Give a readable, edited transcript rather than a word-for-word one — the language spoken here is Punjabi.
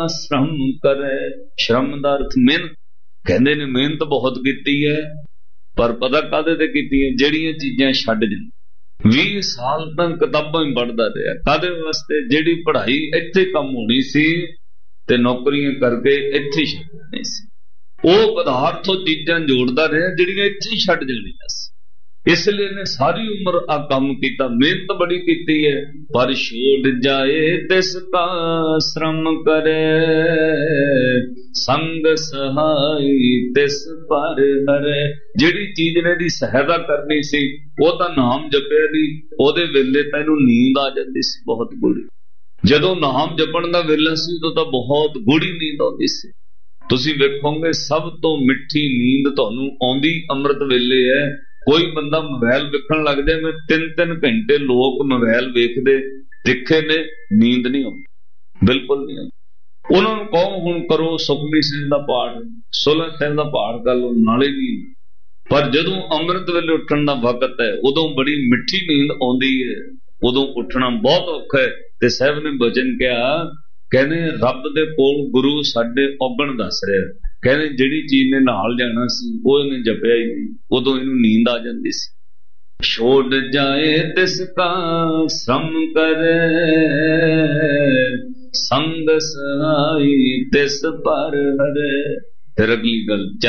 श्रम करे। श्रम दा अर्थ मेहनत। कहंदे ने मेहनत बहुत कीती है, पर पता काहदे ते कीती है? ਜਿਹੜੀਆਂ चीज़ां छड्ड जा। 20 साल तक किताबां ही पढ़दा रहा, काहदे वास्ते? जिहड़ी पढ़ाई इत्थे कम होनी सी ते नौकरियां करके इत्थे छड्डनी सी, ਉਹ ਪਦਾਰਥੋਂ ਚੀਜ਼ਾਂ ਜੋੜਦਾ ਰਿਹਾ ਜਿਹੜੀਆਂ ਇੱਥੇ ਹੀ ਛੱਡ ਜਾਣੀਆਂ ਸੀ। ਇਸ ਲਈ ਨੇ ਸਾਰੀ ਉਮਰ ਆ ਕੰਮ ਕੀਤਾ, ਮਿਹਨਤ ਬੜੀ ਕੀਤੀ ਹੈ। ਪਰ ਛੋੜ ਜਾਏ ਤਿਸ ਕਾ ਸ਼ਰਮ ਕਰੇ, ਸੰਗ ਸਹਾਈ ਤਿਸ ਪਰ ਹਰੇ। ਜਿਹੜੀ ਚੀਜ਼ ਨੇ ਦੀ ਸਹਾਇਤਾ ਕਰਨੀ ਸੀ ਉਹ ਤਾਂ ਨਾਮ ਜਪਿਆ ਨਹੀਂ, ਉਹਦੇ ਵੇਲੇ ਤੈਨੂੰ ਨੀਂਦ ਆ ਜਾਂਦੀ ਸੀ ਬਹੁਤ ਗੂੜੀ। ਜਦੋਂ ਨਾਮ ਜਪਣ ਦਾ ਵੇਲਾ ਸੀ ਉਦੋਂ ਤਾਂ ਬਹੁਤ ਗੂੜੀ ਨੀਂਦ ਆਉਂਦੀ ਸੀ। ਤੁਸੀਂ ਵੇਖੋਗੇ ਸਭ ਤੋਂ ਮਿੱਠੀ ਨੀਂਦ ਤੁਹਾਨੂੰ ਆਉਂਦੀ ਅੰਮ੍ਰਿਤ ਵੇਲੇ ਹੈ। ਕੋਈ ਬੰਦਾ ਮੋਬਾਈਲ ਵੇਖਣ ਲੱਗ ਜਾਏ, ਮੈਂ 3-3 ਘੰਟੇ ਲੋਕ ਮੋਬਾਈਲ ਵੇਖਦੇ ਦੇਖੇ ਨੇ, ਨੀਂਦ ਨਹੀਂ ਆਉਂਦੀ, ਬਿਲਕੁਲ ਨਹੀਂ ਆਉਂਦੀ। ਉਹਨਾਂ ਨੂੰ ਕਹੋ ਹੁਣ ਕਰੋ ਸੁਖਮਨੀ ਸਾਹਿਬ ਦਾ ਪਾਠ, 16 ਸਾਹਿਬ ਦਾ ਪਾਠ ਕਰ ਲਓ, ਨਾਲੇ ਵੀ। ਪਰ ਜਦੋਂ ਅੰਮ੍ਰਿਤ ਵੇਲੇ ਉੱਠਣ ਦਾ ਵਕਤ ਹੈ ਉਦੋਂ ਬੜੀ ਮਿੱਠੀ ਨੀਂਦ ਆਉਂਦੀ ਹੈ, ਉਦੋਂ ਉੱਠਣਾ ਬਹੁਤ ਔਖਾ ਹੈ। ਤੇ ਸਾਹਿਬ ਨੇ ਬਚਨ ਕਿਹਾ, कहने रब दे कोल गुरु साडे औगण दस रहा। कहने जिहड़ी चीज ने नाल जाना सी वो इहने जपिया ही नहीं, उदों इहनूं नींद आ जाती सी। छोड़ जाए तिसका श्रम करे, संग सहाई तिस पर हरे। फिर अगली गल,